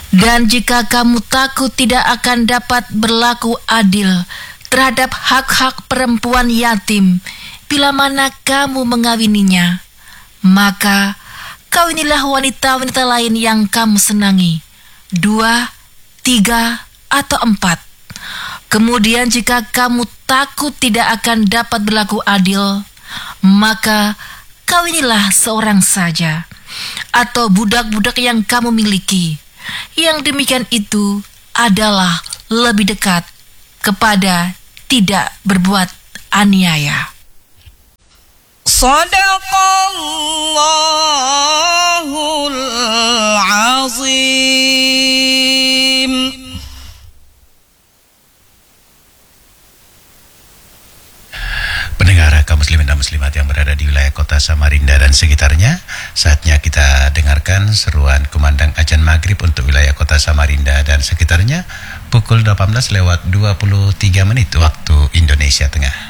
Dan jika kamu takut tidak akan dapat berlaku adil terhadap hak-hak perempuan yatim bila mana kamu mengawininya, maka kawinilah wanita-wanita lain yang kamu senangi, 2, 3, atau 4. Kemudian jika kamu takut tidak akan dapat berlaku adil, maka kawinilah seorang saja, atau budak-budak yang kamu miliki. Yang demikian itu adalah lebih dekat kepada tidak berbuat aniaya. Sadaqallahul azim. Pendengar kaum muslimin dan muslimat yang berada di wilayah kota Samarinda dan sekitarnya, saatnya kita dengarkan seruan kumandang azan maghrib untuk wilayah kota Samarinda dan sekitarnya pukul 18:23 waktu Indonesia Tengah.